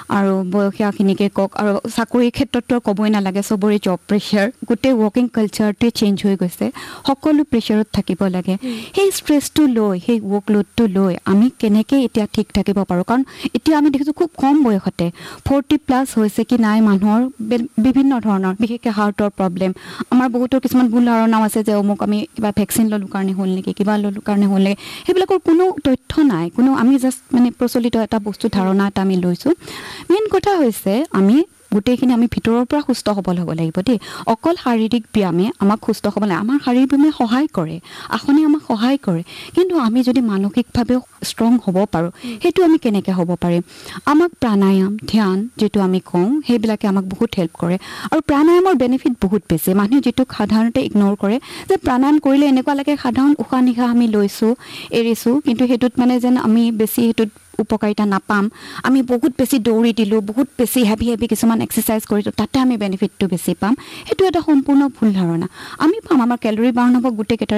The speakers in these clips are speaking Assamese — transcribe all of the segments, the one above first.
আৰু বয়সীয়াখিনিকে কওক আৰু চাকৰিৰ ক্ষেত্ৰতো ক'বই নালাগে চবৰে জব প্ৰেছাৰ গোটেই ৱৰ্কিং কালচাৰটোৱে চেঞ্জ হৈ গৈছে সকলো প্ৰেছাৰত থাকিব লাগে সেই ষ্ট্ৰেছটো লৈ সেই ৱৰ্কলোডটো লৈ আমি কেনেকৈ এতিয়া ঠিক থাকিব পাৰোঁ কাৰণ এতিয়া আমি দেখিছোঁ খুব কম বয়সতে 40+ হৈছে কি নাই মানুহৰ বিভিন্ন ধৰণৰ বিশেষকৈ হাৰ্টৰ প্ৰব্লেম আমাৰ বহুতৰ কিছুমান ভুল ধাৰণাও আছে যে অমুক আমি কিবা ভেকচিন ল'লোঁ কাৰণে হ'ল নেকি কিবা ল'লোঁ কাৰণে হ'ল নেকি সেইবিলাকৰ কোনো তথ্য নাই কোনো আমি জাষ্ট মানে প্ৰচলিত এটা বস্তু ধাৰণা এটা আমি লৈছোঁ মেইন কথা হৈছে আমি গোটেইখিনি আমি ভিতৰৰ পৰা সুস্থ সবল হ'ব লাগিব দেই অকল শাৰীৰিক ব্যায়ামে আমাক সুস্থ হ'ব লাগে আমাৰ শাৰীৰিক ব্যায়ামে সহায় কৰে আসনে আমাক সহায় কৰে কিন্তু আমি যদি মানসিকভাৱেও ষ্ট্ৰং হ'ব পাৰোঁ সেইটো আমি কেনেকৈ হ'ব পাৰিম আমাক প্ৰাণায়াম ধ্যান যিটো আমি কওঁ সেইবিলাকে আমাক বহুত হেল্প কৰে আৰু প্ৰাণায়ামৰ বেনিফিট বহুত বেছি মানুহে যিটো সাধাৰণতে ইগন'ৰ কৰে যে প্ৰাণায়াম কৰিলে এনেকুৱা লাগে সাধাৰণ উশাহ নিশাহ আমি লৈছোঁ এৰিছোঁ কিন্তু সেইটোত মানে যেন আমি বেছি সেইটোত উপকাৰিতা নাপাম আমি বহুত বেছি দৌৰি দিলোঁ বহুত বেছি হেভি কিছুমান এক্সাৰচাইজ কৰিলোঁ তাতে আমি বেনিফিটটো বেছি পাম সেইটো এটা সম্পূৰ্ণ ভুল ধাৰণা আমি পাম আমাৰ কেলৰি বাৰ্ণ হ'ব গোটেইকেইটাৰে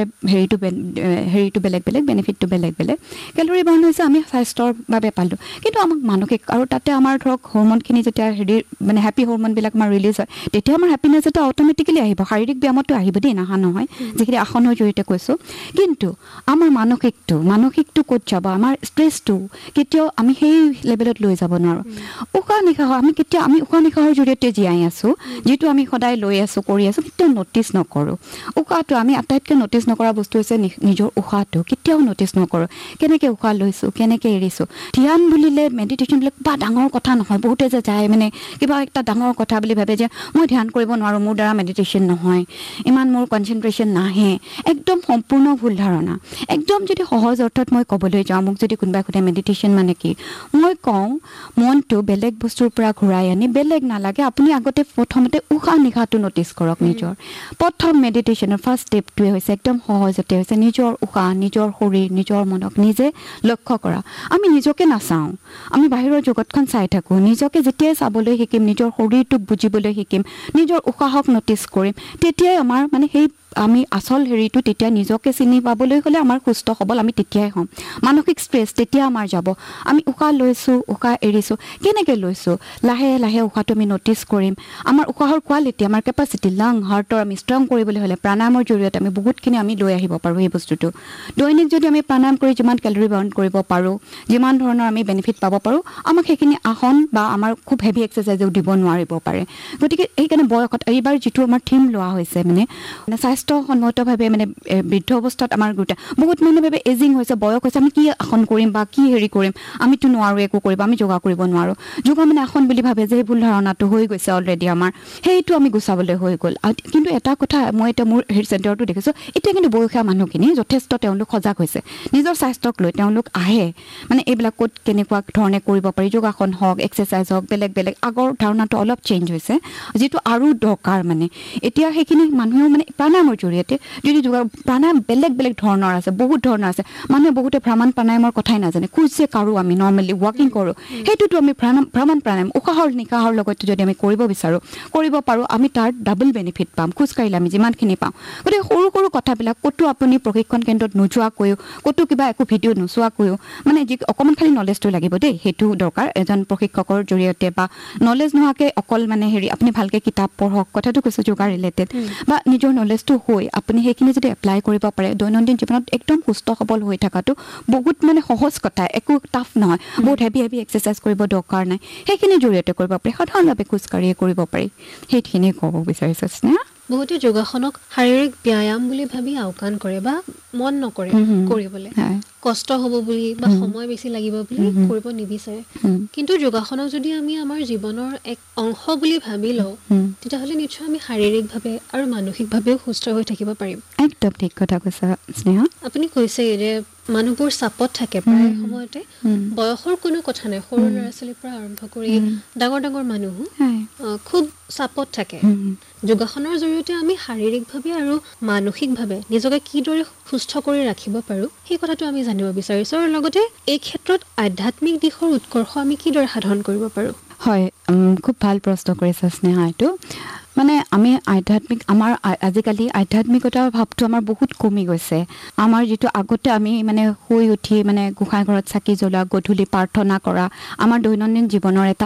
হেৰিটো বেলেগ বেলেগ বেনিফিটটো বেলেগ বেলেগ কেলৰি বাৰ্ণ হৈছে আমি স্বাস্থ্যৰ বাবে পালোঁ কিন্তু আমাক মানসিক আৰু তাতে আমাৰ ধৰক হৰমনখিনি যেতিয়া মানে হেপী হৰমনবিলাক আমাৰ ৰিলিজ হয় তেতিয়া আমাৰ হেপিনেছ এটা অট'মেটিকেলি আহিব শাৰীৰিক ব্যায়ামতো আহিব দেই নহা নহয় যিখিনি আসনৰ জৰিয়তে কৈছোঁ কিন্তু আমাৰ মানসিকটো ক'ত যাব আমাৰ ষ্ট্ৰেছটো কেতিয়াও আমি সেই লেভেলত লৈ যাব নোৱাৰোঁ উশাহ নিশাহ আমি উশাহ নিশাহৰ জৰিয়তে জীয়াই আছোঁ যিটো আমি সদায় লৈ আছোঁ কৰি আছোঁ কেতিয়াও ন'টিছ নকৰোঁ উশাহটো আমি আটাইতকৈ ন'টিছ নকৰা বস্তু হৈছে নিজৰ উশাহটো কেতিয়াও ন'টিছ নকৰোঁ কেনেকৈ উশাহ লৈছোঁ কেনেকৈ এৰিছোঁ ধ্যান বুলিলে মেডিটেশ্যনবিলাক বা ডাঙৰ কথা নহয় বহুতে যে যায় মানে কিবা এটা ডাঙৰ কথা বুলি ভাবে যে মই ধ্যান কৰিব নোৱাৰোঁ মোৰ দ্বাৰা মেডিটেশ্যন নহয় ইমান মোৰ কনচেনট্ৰেশ্যন নাহে একদম সম্পূৰ্ণ ভুল ধাৰণা একদম যদি সহজ অৰ্থত মই ক'বলৈ যাওঁ মোক যদি কোনোবাই সোধে মেডিটেশ্যন মানে কি মই কওঁ মনটো বেলেগ বস্তুৰ পৰা ঘূৰাই আনি বেলেগ নালাগে আপুনি আগতে প্ৰথমতে উশাহ নিশাহটো ন'টিছ কৰক নিজৰ প্ৰথম মেডিটেশ্যনৰ ফাৰ্ষ্ট ষ্টেপটোৱে হৈছে একদম সহজতে হৈছে নিজৰ উশাহ নিজৰ শৰীৰ নিজৰ মনক নিজে লক্ষ্য কৰা আমি নিজকে নাচাওঁ আমি বাহিৰৰ জগতখন চাই থাকোঁ নিজকে যেতিয়াই চাবলৈ শিকিম নিজৰ শৰীৰটোক বুজিবলৈ শিকিম নিজৰ উশাহক ন'টিছ কৰিম তেতিয়াই আমাৰ মানে সেই আমি আচল হেৰিটো তেতিয়া নিজকে চিনি পাবলৈ হ'লে আমাৰ সুস্থ সবল আমি তেতিয়াই হ'ম মানসিক ষ্ট্ৰেছ তেতিয়া আমাৰ যাব আমি উশাহ লৈছোঁ উশাহ এৰিছোঁ কেনেকৈ লৈছোঁ লাহে লাহে উশাহটো আমি ন'টিছ কৰিম আমাৰ উশাহৰ কোৱালিটি আমাৰ কেপাচিটি লাং হাৰ্টৰ আমি ষ্ট্ৰং কৰিবলৈ হ'লে প্ৰাণায়ামৰ জৰিয়তে আমি বহুতখিনি আমি লৈ আহিব পাৰোঁ সেই বস্তুটো দৈনিক যদি আমি প্ৰাণায়াম কৰি যিমান কেলৰি বাৰ্ণ কৰিব পাৰোঁ যিমান ধৰণৰ আমি বেনিফিট পাব পাৰোঁ আমাক সেইখিনি আসন বা আমাৰ খুব হেভি এক্সাৰচাইজেও দিব নোৱাৰিব পাৰে গতিকে সেইকাৰণে বয়সত এইবাৰ যিটো আমাৰ থিম লোৱা হৈছে মানে স্বাস্থ্যসন্মতভাৱে মানে বৃদ্ধ অৱস্থাত আমাৰ বহুত মানুহে ভাবে এজিং হৈছে বয়স হৈছে আমি কি আসন কৰিম বা কি হেৰি কৰিম আমিতো নোৱাৰোঁ একো কৰিব আমি যোগা কৰিব নোৱাৰোঁ যোগা মানে আসন বুলি ভাবে যে সেই ভুল ধাৰণাটো হৈ গৈছে অলৰেডি আমাৰ সেইটো আমি গুচাবলৈ হৈ গ'ল কিন্তু এটা কথা মই এতিয়া মোৰ হেল্থ চেণ্টাৰতো দেখিছোঁ এতিয়া কিন্তু বয়সীয়া মানুহখিনি যথেষ্ট তেওঁলোক সজাগ হৈছে নিজৰ স্বাস্থ্যক লৈ তেওঁলোক আহে মানে এইবিলাক ক'ত কেনেকুৱা ধৰণে কৰিব পাৰি যোগাসন হওক এক্সাৰচাইজ হওক বেলেগ বেলেগ আগৰ ধাৰণাটো অলপ চেঞ্জ হৈছে যিটো আৰু দৰকাৰ মানে এতিয়া সেইখিনি মানুহেও মানে প্ৰাণায়ামৰ জৰিয়তে যদি প্ৰাণায়াম বেলেগ বেলেগ ধৰণৰ আছে বহুত ধৰণৰ আছে মানুহে বহুতে ভ্ৰমণ প্ৰাণায়ামৰ কথাই নাজানে খোজে কাৰোঁ আমি নৰ্মেলি ৱাকিং কৰোঁ সেইটোতো আমি ভ্ৰমণ প্ৰাণায়াম উশাহৰ নিশাহৰ লগতে যদি আমি কৰিব বিচাৰোঁ কৰিব পাৰোঁ আমি তাৰ ডাবল বেনিফিট পাম খোজকাঢ়িলে আমি যিমানখিনি পাওঁ গতিকে সৰু সৰু কথাবিলাক ক'তো আপুনি প্ৰশিক্ষণ কেন্দ্ৰত নোযোৱাকৈও ক'তো কিবা একো ভিডিঅ' নোচোৱাকৈও মানে যি অকণমান খালি নলেজটো লাগিব দেই সেইটো দৰকাৰ এজন প্ৰশিক্ষকৰ জৰিয়তে বা নলেজ নোহোৱাকৈ অকল মানে হেৰি আপুনি ভালকৈ কিতাপ পঢ়ক কথাটো কৈছোঁ যোগা ৰিলেটেড বা নিজৰ নলেজটো হৈ আপুনি সেইখিনি যদি এপ্লাই কৰিব পাৰে দৈনন্দিন জীৱনত একদম সুস্থ সবল হৈ থকাটো বহুত মানে সহজ কথা একো টাফ নহয় বহুত হেভি এক্সাৰচাইজ কৰিব দৰকাৰ নাই সেইখিনিৰ জৰিয়তে কৰিব পাৰি সাধাৰণভাৱে খোজকাঢ়িয়ে কৰিব পাৰি সেইখিনিয়ে ক'ব বিচাৰিছোঁ স্নেহা বহুতে যোগাসনক শাৰীৰিক ব্যায়াম বুলি ভাবি আওকাণ কৰে বা মন নকৰে কৰিবলৈ কষ্ট হ'ব বুলি বা সময় বেছি লাগিব বুলি কৰিব নিবিচাৰে কিন্তু যোগাসনক যদি আমি আমাৰ জীৱনৰ এক অংশ বুলি ভাবি লওঁ তেতিয়াহ'লে নিশ্চয় আমি শাৰীৰিকভাৱে আৰু মানসিকভাৱেও সুস্থ হৈ থাকিব পাৰিম একদম ঠিক কথা কৈছা স্নেহা আপুনি কৈছে যে মানুহবোৰ চাপত থাকে প্ৰায় সময়তে বয়সৰ কোনো কথা নাই সৰু ল'ৰা ছোৱালীৰ পৰা আৰম্ভ কৰি ডাঙৰ ডাঙৰ মানুহো খুব চাপত থাকে যোগাসনৰ জৰিয়তে আমি শাৰীৰিকভাৱে আৰু মানসিকভাৱে নিজকে কিদৰে সুস্থ কৰি ৰাখিব পাৰোঁ সেই কথাটো আমি জানিব বিচাৰিছোঁ আৰু লগতে এই ক্ষেত্ৰত আধ্যাত্মিক দিশৰ উৎকৰ্ষ আমি কিদৰে সাধন কৰিব পাৰোঁ হয় খুব ভাল প্ৰশ্ন কৰিছা স্নেহা এইটো মানে আমি আমাৰ আজিকালি আধ্যাত্মিকতাৰ ভাৱটো আমাৰ বহুত কমি গৈছে আমাৰ যিটো আগতে আমি মানে শুই উঠি মানে গোঁসাই ঘৰত চাকি জ্বলোৱা গধূলি প্ৰাৰ্থনা কৰা আমাৰ দৈনন্দিন জীৱনৰ এটা